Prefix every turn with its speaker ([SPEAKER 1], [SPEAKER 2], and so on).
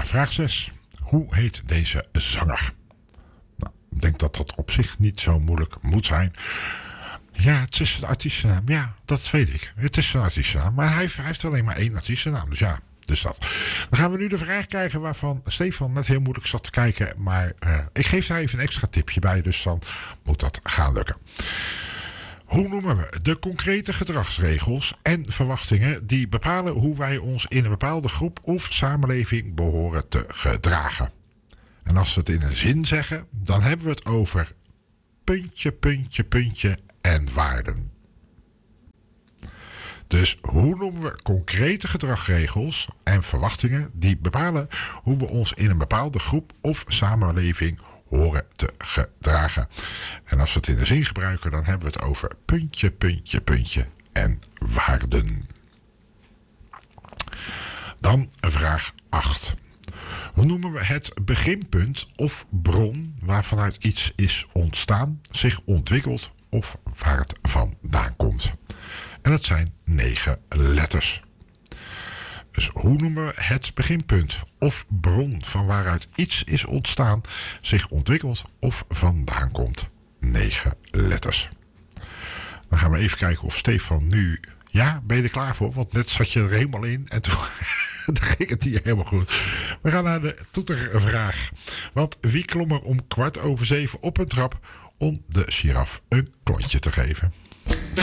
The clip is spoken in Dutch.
[SPEAKER 1] vraag 6. Hoe heet deze zanger? Nou, ik denk dat dat op zich niet zo moeilijk moet zijn. Ja, het is een artiestennaam. Ja, dat weet ik. Het is een artiestennaam. Maar hij heeft alleen maar 1 artiestennaam. Dus ja, dus dat. Dan gaan we nu de vraag krijgen waarvan Stefan net heel moeilijk zat te kijken. Maar ik geef daar even een extra tipje bij. Dus dan moet dat gaan lukken. Hoe noemen we de concrete gedragsregels en verwachtingen die bepalen hoe wij ons in een bepaalde groep of samenleving behoren te gedragen? En als we het in een zin zeggen, dan hebben we het over puntje, puntje, puntje en waarden. Dus hoe noemen we concrete gedragsregels en verwachtingen die bepalen hoe we ons in een bepaalde groep of samenleving horen te gedragen? En als we het in de zin gebruiken, dan hebben we het over puntje, puntje, puntje en waarden. Dan vraag 8. Hoe noemen we het beginpunt of bron waarvanuit iets is ontstaan, zich ontwikkelt of waar het vandaan komt? En dat zijn 9 letters. Dus hoe noemen we het beginpunt of bron van waaruit iets is ontstaan, zich ontwikkelt of vandaan komt? 9 letters. Dan gaan we even kijken of Stefan nu... Ja, ben je er klaar voor? Want net zat je er helemaal in en toen ging het hier helemaal goed. We gaan naar de toetervraag. Want wie klom er om 6:15 op een trap om de giraf een klontje te geven?